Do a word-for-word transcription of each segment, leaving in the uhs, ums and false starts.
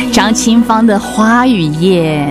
张清芳的花与叶。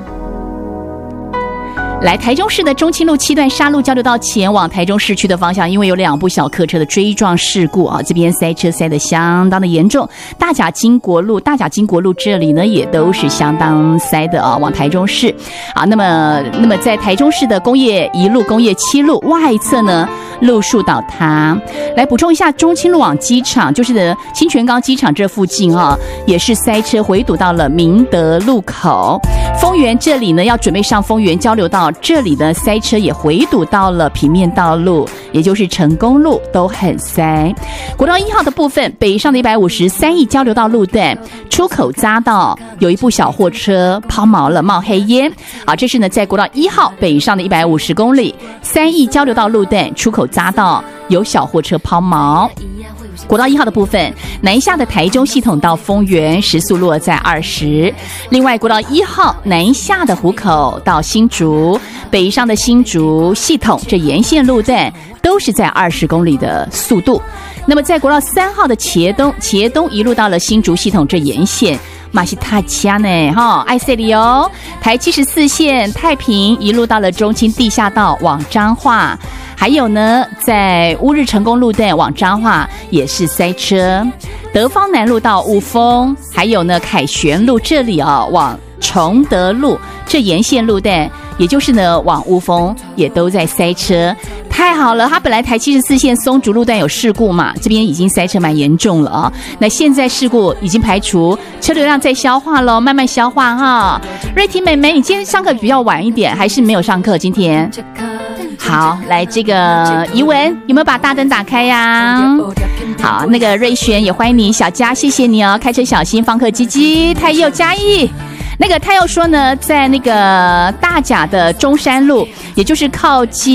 来，台中市的中清路七段沙鹿交流道前往台中市区的方向，因为有两部小客车的追撞事故啊，这边塞车塞得相当的严重。大甲经国路、大甲经国路这里呢，也都是相当塞的啊，往台中市啊。那么，那么在台中市的工业一路、工业七路外侧呢，路树倒塌。来补充一下，中清路往机场，就是的清泉岗机场这附近啊，也是塞车回堵到了明德路口。丰原这里呢，要准备上丰原交流道。这里的塞车也回堵到了平面道路，也就是成功路都很塞。国道一号的部分，北上的一百五十三义交流道路段出口匝道有一部小货车抛锚了，冒黑烟。啊，这是呢在国道一号北上的一百五十公里，三义交流道路段出口匝道有小货车抛锚。国道一号的部分，南下的台中系统到丰原时速落在二十。另外，国道一号南下的湖口到新竹，北上的新竹系统这沿线路段都是在二十公里的速度。那么，在国道三号的茄东，茄东一路到了新竹系统这沿线。马西塔恰呢？哈，爱塞里哦。台七十四线太平一路到了中清地下道往彰化，还有呢，在乌日成功路段往彰化也是塞车。德芳南路到雾峰，还有呢凯旋路这里啊，往崇德路这沿线路段，也就是呢往雾峰也都在塞车。太好了，它本来台七十四线松竹路段有事故嘛，这边已经塞车蛮严重了啊。那现在事故已经排除，车流量在消化咯，慢慢消化哈。瑞婷妹妹，你今天上课比较晚一点，还是没有上课？今天好，来这个怡文有没有把大灯打开呀？好，那个瑞璇也欢迎你，小佳谢谢你哦，开车小心，放客鸡鸡，太佑嘉义。那个他又说呢，在那个大甲的中山路，也就是靠近